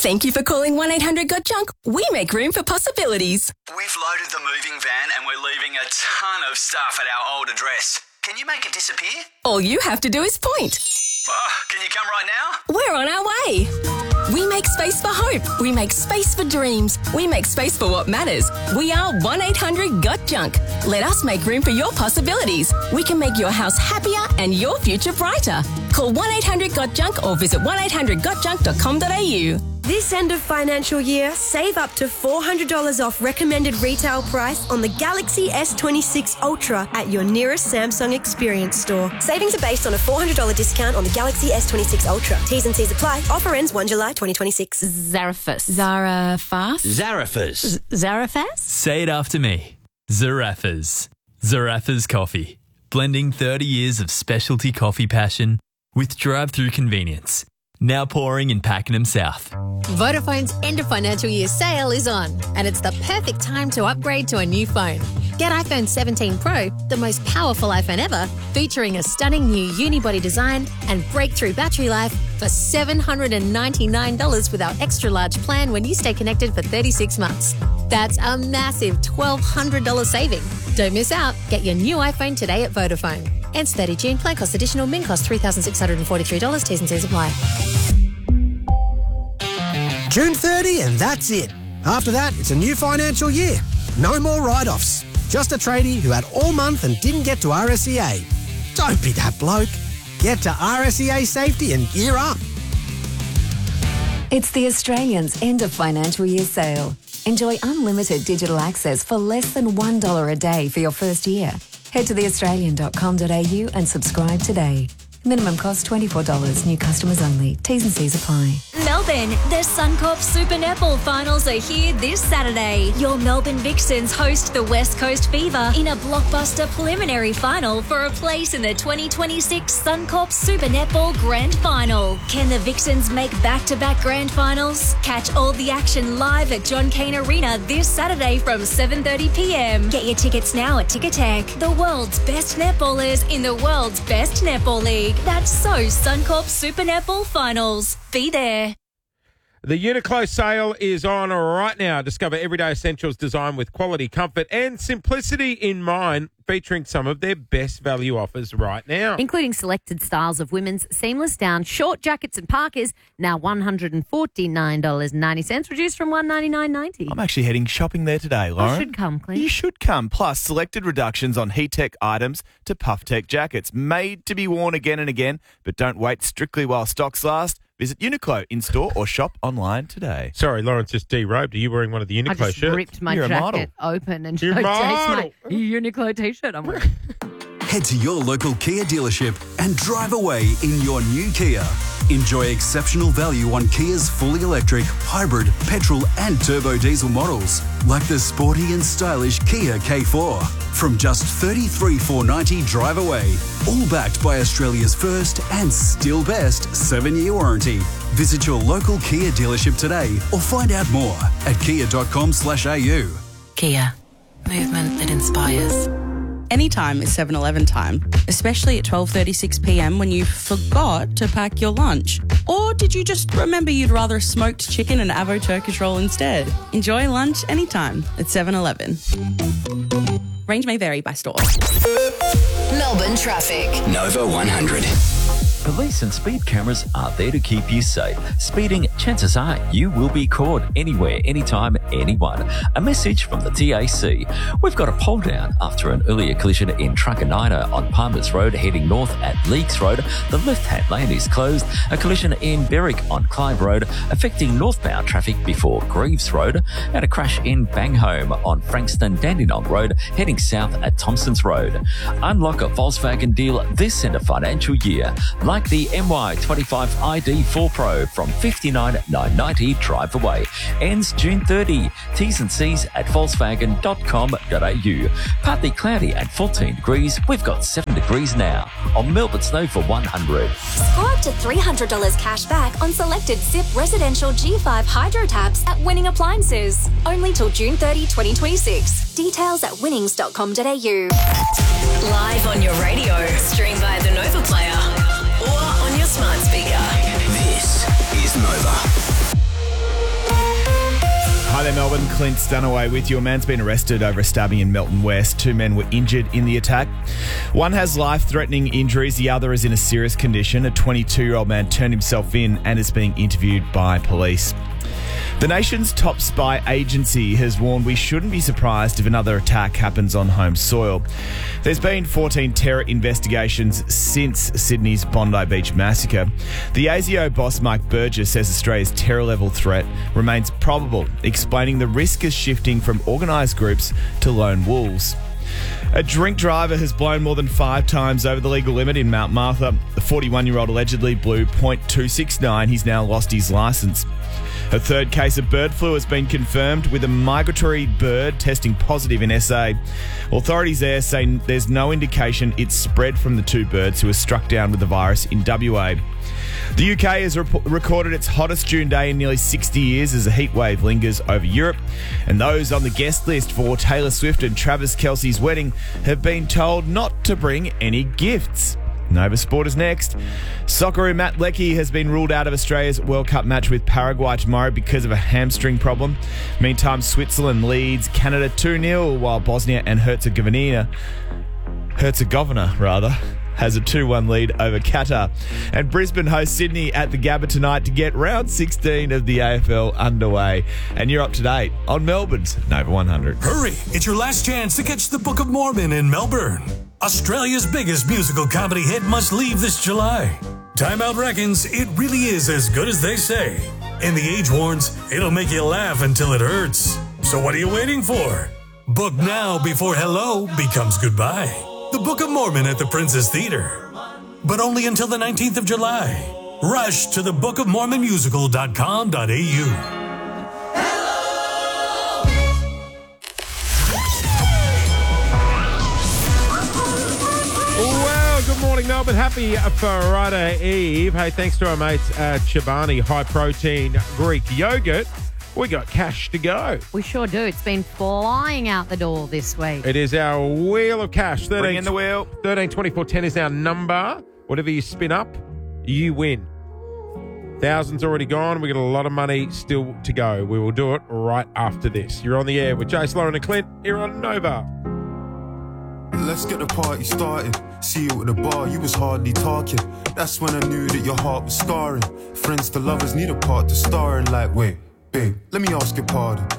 Thank you for calling 1-800-GOT-JUNK. We make room for possibilities. We've loaded the moving van and we're leaving a ton of stuff at our old address. Can you make it disappear? All you have to do is point. Oh, can you come right now? We're on our way. We make space for hope. We make space for dreams. We make space for what matters. We are 1-800-GOT-JUNK. Let us make room for your possibilities. We can make your house happier and your future brighter. Call 1-800-GOT-JUNK or visit 1-800-GOTJUNK.com.au. This end of financial year, save up to $400 off recommended retail price on the Galaxy S26 Ultra at your nearest Samsung Experience store. Savings are based on a $400 discount on the Galaxy S26 Ultra. T's and C's apply. Offer ends 1 July 2026. Zarafas. Zarafas? Say it after me. Zarafas. Zarafas Coffee. Blending 30 years of specialty coffee passion with drive-through convenience. Now pouring in Pakenham South. Vodafone's end of financial year sale is on, and it's the perfect time to upgrade to a new phone. Get iPhone 17 Pro, the most powerful iPhone ever, featuring a stunning new unibody design and breakthrough battery life for $799 with our extra large plan when you stay connected for 36 months. That's a massive $1,200 saving. Don't miss out. Get your new iPhone today at Vodafone. Ends 30 June. Plan cost additional. Min cost $3,643. T's and C's apply. June 30 and that's it. After that, it's a new financial year. No more write-offs. Just a tradie who had all month and didn't get to RSEA. Don't be that bloke. Get to RSEA Safety and gear up. It's the Australians' end of financial year sale. Enjoy unlimited digital access for less than $1 a day for your first year. Head to theaustralian.com.au and subscribe today. Minimum cost $24. New customers only. T's and C's apply. Melbourne, the Suncorp Super Netball Finals are here this Saturday. Your Melbourne Vixens host the West Coast Fever in a blockbuster preliminary final for a place in the 2026 Suncorp Super Netball Grand Final. Can the Vixens make back-to-back Grand Finals? Catch all the action live at John Cain Arena this Saturday from 7:30pm. Get your tickets now at Ticketek. The world's best netballers in the world's best netball league. That's so Suncorp Super Netball Finals. Be there. The Uniqlo sale is on right now. Discover everyday essentials designed with quality, comfort and simplicity in mind, featuring some of their best value offers right now. Including selected styles of women's seamless down, short jackets and parkas, now $149.90, reduced from $199.90. I'm actually heading shopping there today, Lauren. I should come, Clint. You should come. Plus, selected reductions on Heattech items to Puff-Tech jackets, made to be worn again and again, but don't wait, strictly while stocks last. Visit Uniqlo in-store or shop online today. Sorry, Lawrence just derobed. Are you wearing one of the Uniqlo shirts? I just ripped my jacket open and showed Chase my Uniqlo T-shirt I'm wearing. Head to your local Kia dealership and drive away in your new Kia. Enjoy exceptional value on Kia's fully electric, hybrid, petrol and turbo diesel models, like the sporty and stylish Kia K4. From just $33,490 drive away, all backed by Australia's first and still best 7-year warranty. Visit your local Kia dealership today or find out more at kia.com/au. Kia. Movement that inspires. Anytime is 7-Eleven time, especially at 12:36pm when you forgot to pack your lunch. Or did you just remember you'd rather a smoked chicken and avo Turkish roll instead? Enjoy lunch anytime at 7-Eleven. Range may vary by store. Melbourne traffic. Nova 100. Police and speed cameras are there to keep you safe. Speeding, chances are you will be caught anywhere, anytime, anyone. A message from the TAC. We've got a pole down after an earlier collision in Truckanina on Palmers Road heading north at Leakes Road. The left-hand lane is closed. A collision in Berwick on Clive Road affecting northbound traffic before Greaves Road. And a crash in Banghome on Frankston Dandenong Road heading south at Thompsons Road. Unlock a Volkswagen deal this end of financial year. Like the MY25 ID4 Pro from $59,990 drive away. Ends June 30. T's and C's at Volkswagen.com.au. Partly cloudy at 14 degrees. We've got 7 degrees now. On Melbourne's Nova 100. Score up to $300 cash back on selected SIP residential G5 hydro taps at Winning Appliances. Only till June 30, 2026. Details at winnings.com.au. Live on your radio. Stream via the Nova Player or on your smart speaker. This is Nova. there, Melbourne. Clint Stanaway with you. A man's been arrested over a stabbing in Melton West. 2 men were injured in the attack. One has life-threatening injuries. The other is in a serious condition. A 22-year-old man turned himself in and is being interviewed by police. The nation's top spy agency has warned we shouldn't be surprised if another attack happens on home soil. There's been 14 terror investigations since Sydney's Bondi Beach massacre. The ASIO boss Mike Burgess says Australia's terror-level threat remains probable, explaining the risk is shifting from organised groups to lone wolves. A drink driver has blown more than 5 times over the legal limit in Mount Martha. The 41-year-old allegedly blew .269. He's now lost his licence. A third case of bird flu has been confirmed, with a migratory bird testing positive in SA. Authorities there say there's no indication it's spread from the 2 birds who were struck down with the virus in WA. The UK has recorded its hottest June day in nearly 60 years as a heatwave lingers over Europe. And those on the guest list for Taylor Swift and Travis Kelce's wedding have been told not to bring any gifts. Nova Sport is next. Socceroo Matt Leckie has been ruled out of Australia's World Cup match with Paraguay tomorrow because of a hamstring problem. Meantime, Switzerland leads Canada 2-0, while Bosnia and Herzegovina has a 2-1 lead over Qatar. And Brisbane hosts Sydney at the Gabba tonight to get round 16 of the AFL underway. And you're up to date on Melbourne's Nova 100. Hurry, it's your last chance to catch the Book of Mormon in Melbourne. Australia's biggest musical comedy hit must leave this July. Time Out reckons it really is as good as they say. And The Age warns it'll make you laugh until it hurts. So what are you waiting for? Book now before hello becomes goodbye. The Book of Mormon at the Princess Theatre. But only until the 19th of July. Rush to thebookofmormonmusical.com.au. Good morning, Melbourne. Happy Friday Eve. Hey, thanks to our mates at Chobani High Protein Greek Yogurt. We got cash to go. We sure do. It's been flying out the door this week. It is our wheel of cash. Bring in the wheel. 13 24 10 is our number. Whatever you spin up, you win. Thousands already gone. We got a lot of money still to go. We will do it right after this. You're on the air with Jace, Lauren and Clint here on Nova. Let's get the party started. See you at the bar, you was hardly talking. That's when I knew that your heart was scarring. Friends to lovers need a part to star in. Like, wait, babe, let me ask your pardon.